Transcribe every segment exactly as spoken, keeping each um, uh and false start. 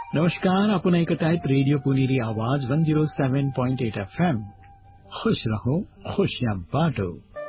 नमस्कार, आपण ऐकत आहेत रेडिओ पुणेरी आवाज वन झिरो सेवन पॉइंट एट एफ एम. खुश रहो, खुशियां बांटो.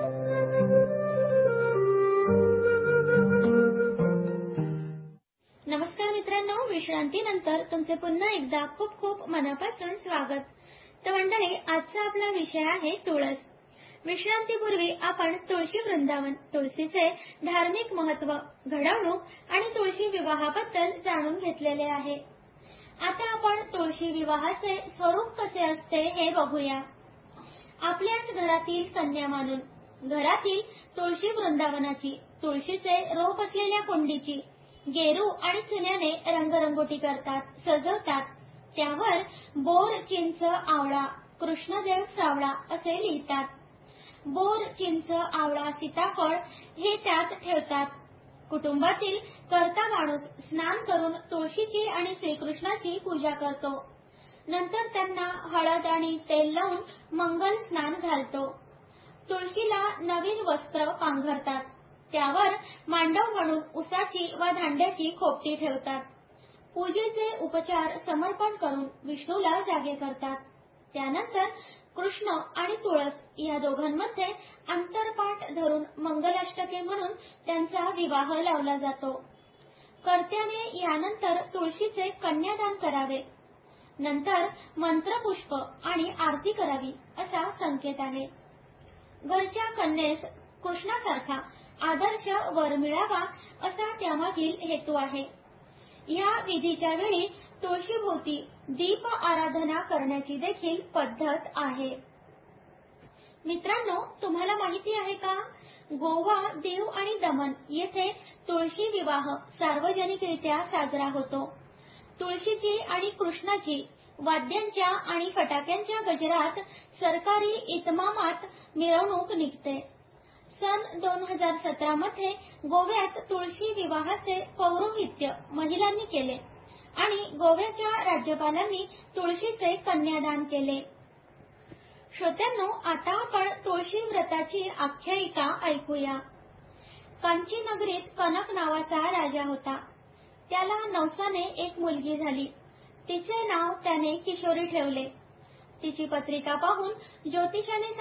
नमस्कार मित्रांनो, विश्रांतीनंतर तुमचे पुन्हा एकदा खूप खूप मनापासून स्वागत. तर मंडळी, आजचा आपला विषय आहे तुळस. विश्रांतीपूर्वी आपण तुळशी वृंदावन, तुळशीचे धार्मिक महत्त्व, घडवणूक आणि तुळशी विवाहाबद्दल जाणून घेतलेले आहे. आता आपण तुळशी विवाहाचे स्वरूप कसे असते हे बघूया. आपल्याच घरातील कन्या मानून घरातील तुळशी वृंदावनाची, तुळशीचे रोप असलेल्या कुंडीची गेरू आणि चुन्याने रंगरंगोटी करतात, सजवतात. त्यावर बोर, चिंच, आवळा, कृष्णदेव सावळा असे लिहितात. बोर, चिंच, आवळा, सीताफळ हे त्यात ठेवतात. कुटुंबातील कर्ता माणूस स्नान करून तुळशीची आणि श्रीकृष्णाची पूजा करतो. नंतर त्यांना हळद आणि तेल लावून मंगल स्नान घालतो. तुळशीला नवीन वस्त्र पांघरतात. त्यावर मांडव म्हणून उसाची वा धांड्याची खोपटी ठेवतात. पूजेचे उपचार समर्पण करून विष्णूला जागे करतात. त्यानंतर कृष्ण आणि तुळस या दोघांमध्ये अंतरपाठ धरून मंगलाष्टके म्हणून त्यांचा विवाह लावला जातो. कर्त्याने यानंतर तुळशीचे कन्यादान करावे. नंतर मंत्रपुष्प आणि आरती करावी असा संकेत आहे. घरच्या कन्येस कृष्णासारखा आदर्श वर मिळावा असा त्यामागील हेतू आहे. या विधीच्या वेळी तुळशीभोवती दीप आराधना करण्याची देखील पद्धत आहे. मित्रांनो, तुम्हाला माहिती आहे का, गोवा, दीव आणि दमण येथे तुळशी विवाह सार्वजनिकरित्या साजरा होतो. तुळशीची आणि कृष्णाची वाद्यांच्या आणि फटाक्यांच्या गजरात सरकारी इतमामात मिरवणूक निघते. सन दोन हजार सतरा मध्ये गोव्यात तुळशी विवाहाचे पौरोहित्य महिलांनी केले आणि गोव्याच्या राज्यपालांनी तुळशीचे कन्यादान केले. श्रोत्यांनो, आता आपण तुळशी व्रताची आख्यायिका ऐकूया. कांची नगरीत कनक नावाचा राजा होता. त्याला नवसाने एक मुलगी झाली. तिचे नाव त्याने किशोरी ठेवले. तिची पत्रिका पाहून ज्योतिषाने